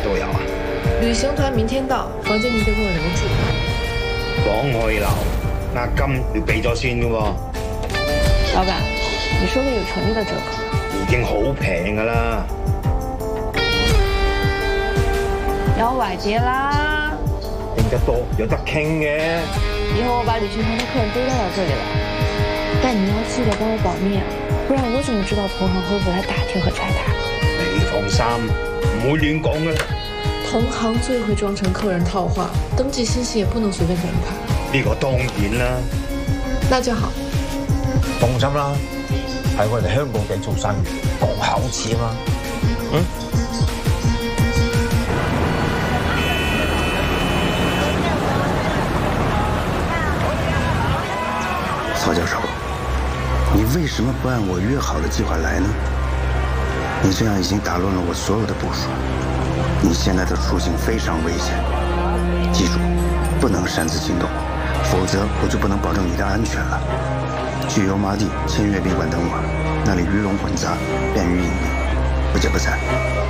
都有啊？ 旅行团明天到，房间你得给我留住。 房可以留，押金要俾咗先噶喎。 老板，你说个有诚意的折扣。 已經好平噶啦。 要外碟啦。 傾得多有得傾嘅。 以後我把旅行团的客人都带到这里来，但你要记得帮我保密啊，不然我怎么知道同行会不会来打听和拆台？ 你放心，唔會亂講噶啦。 同行最會裝成客人套話，登記信息也不能隨便給人看。 呢個當然啦。 那就好。 放心啦，喺我哋香港地做生意，講口齒啊嘛。 曹教授，你为什么不按我约好的计划来呢？你这样已经打乱了我所有的部署。你现在的处境非常危险，记住，不能擅自行动，否则我就不能保证你的安全了。去油麻地千悦宾馆等我，那里鱼龙混杂，便于隐匿。不见不散。